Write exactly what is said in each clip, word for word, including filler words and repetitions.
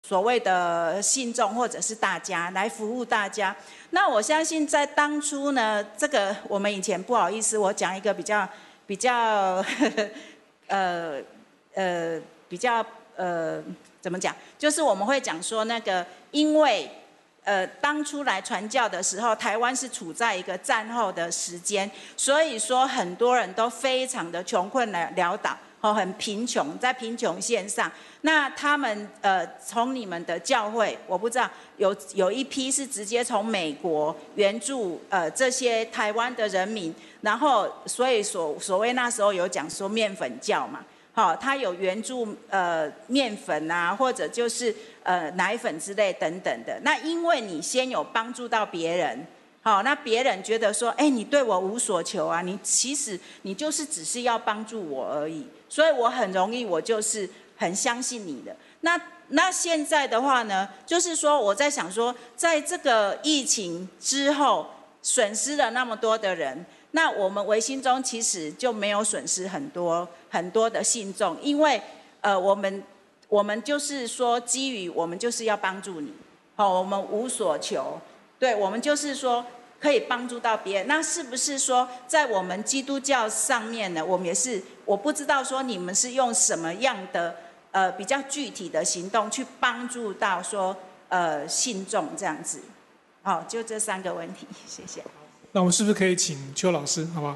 所谓的信众或者是大家来服务大家。那我相信在当初呢，这个我们以前不好意思，我讲一个比较比较呵呵呃呃比较呃怎么讲，就是我们会讲说那个因为。呃，当初来传教的时候，台湾是处在一个战后的时间，所以说很多人都非常的穷困潦倒，哦，很贫穷，在贫穷线上。那他们呃，从你们的教会，我不知道有有一批是直接从美国援助呃这些台湾的人民，然后所以所所谓那时候有讲说面粉教嘛。好，他有援助呃面粉啊，或者就是呃奶粉之类等等的。那因为你先有帮助到别人，好，那别人觉得说，哎，你对我无所求啊，你其实你就是只是要帮助我而已，所以我很容易我就是很相信你的。那那现在的话呢，就是说我在想说，在这个疫情之后，损失了那么多的人。那我们维新中其实就没有损失很多很多的信众，因为呃我们我们就是说基于我们就是要帮助你，好、哦，我们无所求，对，我们就是说可以帮助到别人。那是不是说在我们基督教上面呢，我们也是，我不知道说你们是用什么样的呃比较具体的行动去帮助到说呃信众这样子。好、哦，就这三个问题，谢谢。 那我们是不是可以请邱老师，好不好？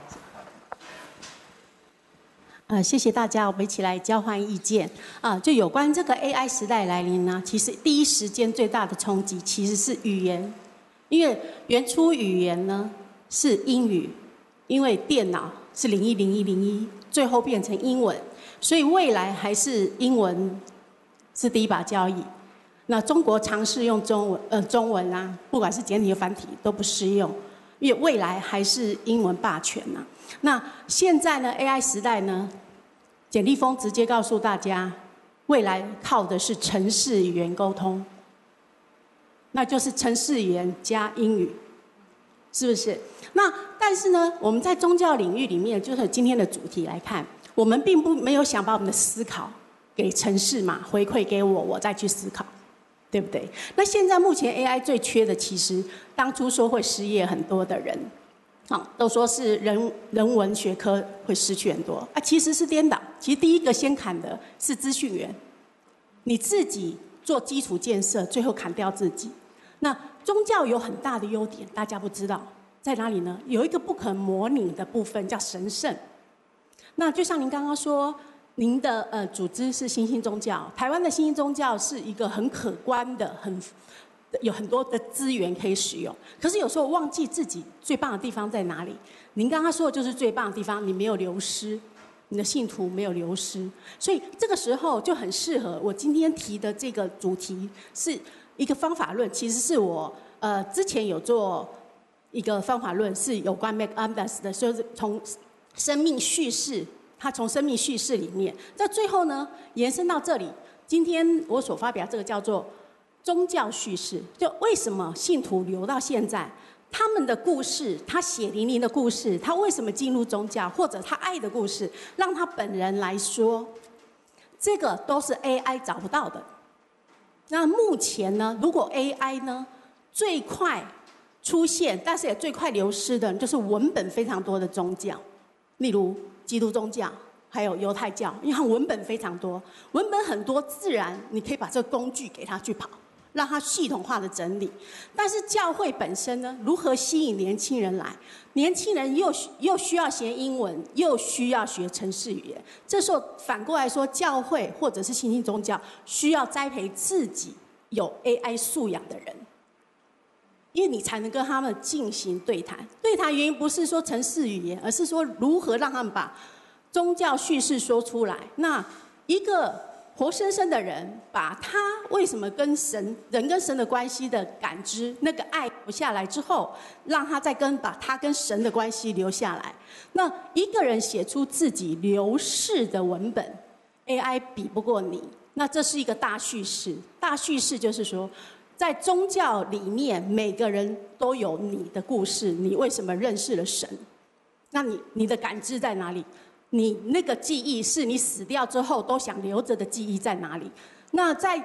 呃，谢谢大家，我们一起来交换意见啊。就有关这个 A I 时代来临呢，其实第一时间最大的冲击其实是语言，因为原初语言呢是英语，因为电脑是零一零一零一，最后变成英文，所以未来还是英文是第一把交椅。那中国尝试用中文，呃，中文啊，不管是简体和繁体都不适用。因为未来还是英文霸权呐、啊。那现在呢 ，A I 时代呢，简立峰直接告诉大家，未来靠的是程式语言沟通，那就是程式语言加英语，是不是？那但是呢，我们在宗教领域里面，就是今天的主题来看，我们并不没有想把我们的思考给程式码回馈给我，我再去思考。对不对？那现在目前 A I 最缺的，其实当初说会失业很多的人，啊，都说是人人文学科会失去很多啊，其实是颠倒。其实第一个先砍的是资讯员，你自己做基础建设，最后砍掉自己。那宗教有很大的优点，大家不知道在哪里呢？有一个不可模拟的部分叫神圣。那就像您刚刚说。您的呃组织是新兴宗教，台湾的新兴宗教是一个很可观的、很有很多的资源可以使用。可是有时候忘记自己最棒的地方在哪里。您刚刚说的就是最棒的地方，你没有流失，你的信徒没有流失，所以这个时候就很适合我今天提的这个主题是一个方法论，其实是我呃之前有做一个方法论，是有关 McAdams 的，就是从生命叙事。他从生命叙事里面，在最后呢延伸到这里。今天我所发表这个叫做宗教叙事，就为什么信徒留到现在，他们的故事，他血淋淋的故事，他为什么进入宗教，或者他爱的故事，让他本人来说，这个都是 A I 找不到的。那目前呢，如果 A I 呢最快出现，但是也最快流失的，就是文本非常多的宗教，例如。基督宗教还有犹太教，因为它文本非常多，文本很多，自然你可以把这个工具给它去跑，让它系统化的整理。但是教会本身呢，如何吸引年轻人来？年轻人又又需要学英文，又需要学程式语言。这时候反过来说，教会或者是新兴宗教需要栽培自己有 A I 素养的人。因为你才能跟他们进行对谈。对谈原因不是说程式语言，而是说如何让他们把宗教叙事说出来。那一个活生生的人，把他为什么跟神、人跟神的关系的感知，那个爱留下来之后，让他再跟把他跟神的关系留下来。那一个人写出自己流逝的文本 ，A I 比不过你。那这是一个大叙事，大叙事就是说。在宗教里面，每个人都有你的故事。你为什么认识了神？那你你的感知在哪里？你那个记忆是你死掉之后都想留着的记忆在哪里？那在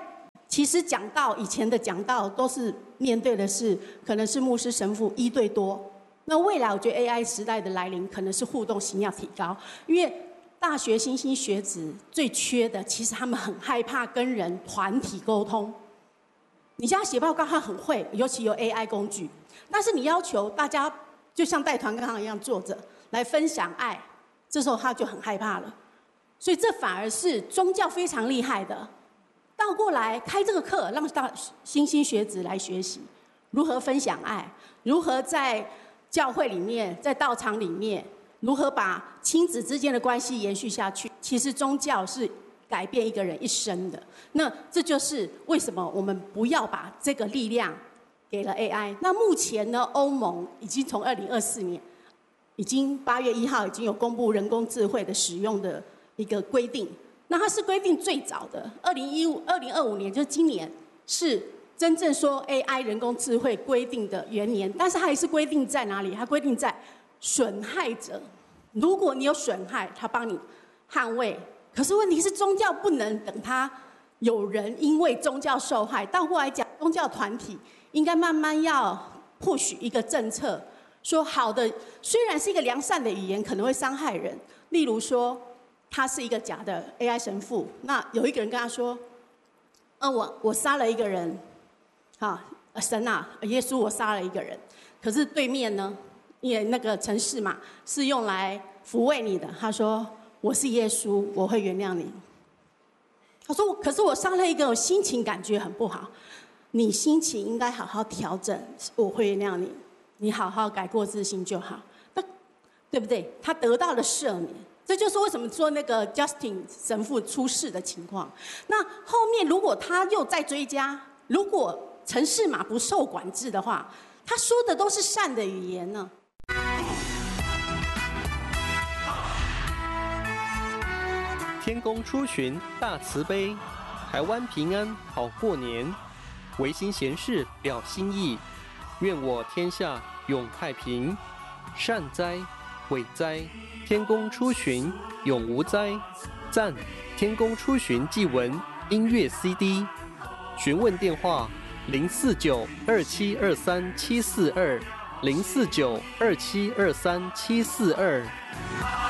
其实讲道以前的讲道都是面对的是可能是牧师神父一对多，那未来我觉得 A I 时代的来临可能是互动性要提高，因为大学新兴学子最缺的其实他们很害怕跟人团体沟通。你叫他写报告他很会，尤其有 A I 工具，但是你要求大家就像带团刚刚一样坐着来分享爱，这时候他就很害怕了。所以这反而是宗教非常厉害的。倒过来开这个课，让大新兴学子来学习如何分享爱，如何在教会里面、在道场里面，如何把亲子之间的关系延续下去。其实宗教是改变一个人一生的。那这就是为什么我们不要把这个力量给了 A I。那目前呢，欧盟已经从二零二四年，已经八月一号已经有公布人工智慧的使用的一个规定。那它是规定最早的，二零一五、二零二五年，就是今年是真正说 A I 人工智慧规定的元年，但是它还是规定在哪里？它规定在损害者，如果你有损害，它帮你捍卫。可是问题是，宗教不能等它有人因为宗教受害，倒过来讲，宗教团体应该慢慢要或许一个政策，说好的，虽然是一个良善的语言，可能会伤害人，例如说。他是一个假的 A I 神父，那有一个人跟他说：“嗯，我我杀了一个人，啊，神啊，耶稣，我杀了一个人。可是对面呢，因为那个城市嘛，是用来抚慰你的。他说我是耶稣，我会原谅你。他说，可是我杀了一个，我心情感觉很不好。你心情应该好好调整，我会原谅你，你好好改过自新就好。那对不对？他得到了赦免。”这就是为什么说那个 Justin 神父出事的情况。那后面如果他又再追加，如果城市码不受管制的话，他说的都是善的语言呢。 天公出巡大慈悲，台湾平安好过年，维新贤士表心意，愿我天下永太平，善哉伟哉，天公出巡永无灾，赞天公出巡祭文音乐 C D， 询问电话零四九二七二三七四二零四九二七二三七四二。